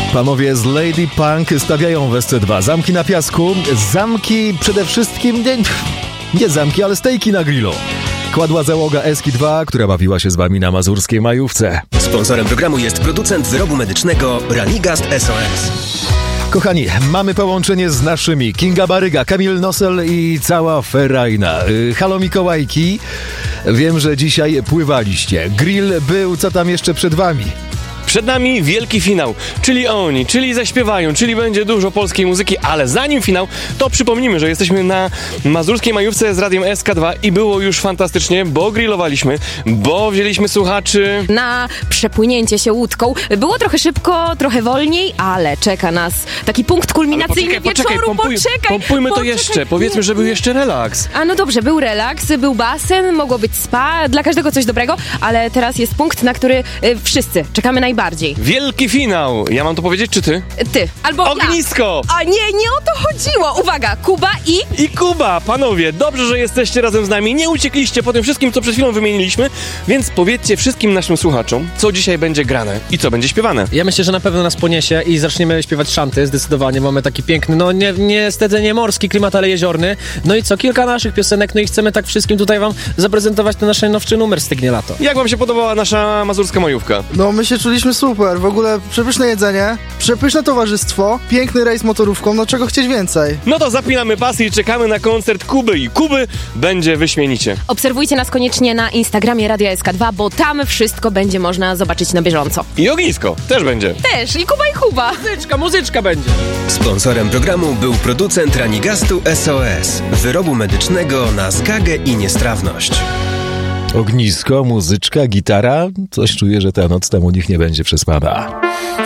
Panowie z Lady Punk stawiają w SC2 zamki na piasku, zamki przede wszystkim, nie zamki, ale stejki na grillu. Kładła załoga SK2, która bawiła się z wami na mazurskiej majówce. Sponsorem programu jest producent wyrobu medycznego Ranigast SOS. Kochani, mamy połączenie z naszymi. Kinga Baryga, Kamil Nosel i cała ferajna. Halo Mikołajki, wiem, że dzisiaj pływaliście. Grill był, co tam jeszcze przed wami? Przed nami wielki finał, czyli oni, czyli zaśpiewają, czyli będzie dużo polskiej muzyki, ale zanim finał, to przypomnijmy, że jesteśmy na mazurskiej majówce z radiem SK2 i było już fantastycznie, bo grillowaliśmy, bo wzięliśmy słuchaczy na przepłynięcie się łódką. Było trochę szybko, trochę wolniej, ale czeka nas taki punkt kulminacyjny wieczoru. Pompujmy to jeszcze, powiedzmy, że był jeszcze relaks. A no dobrze, był relaks, był basen, mogło być spa, dla każdego coś dobrego, ale teraz jest punkt, na który wszyscy czekamy najbardziej. Wielki finał! Ja mam to powiedzieć, czy ty? Ty, albo Ognisko! Ja. A nie o to chodziło. Uwaga, Kuba I Kuba! Panowie, dobrze, że jesteście razem z nami. Nie uciekliście po tym wszystkim, co przed chwilą wymieniliśmy, więc powiedzcie wszystkim naszym słuchaczom, co dzisiaj będzie grane i co będzie śpiewane. Ja myślę, że na pewno nas poniesie i zaczniemy śpiewać szanty, zdecydowanie. Mamy taki piękny, niestety nie morski klimat, ale jeziorny. No i co, kilka naszych piosenek, no i chcemy tak wszystkim tutaj wam zaprezentować ten nasz najnowszy numer Stygnie lato. Jak wam się podobała nasza mazurska majówka? No, my się czuliśmy super, w ogóle przepyszne jedzenie, przepyszne towarzystwo, piękny rejs motorówką, no czego chcieć więcej. No to zapinamy pasy i czekamy na koncert Kuby i Kuby, będzie wyśmienicie. Obserwujcie nas koniecznie na Instagramie Radia SK2, bo tam wszystko będzie można zobaczyć na bieżąco. I ognisko też będzie. Też, i Kuba i Kuba. Muzyczka będzie. Sponsorem programu był producent Ranigastu SOS, wyrobu medycznego na zgagę i niestrawność. Ognisko, muzyczka, gitara. Coś czuję, że ta noc tam u nich nie będzie przespana.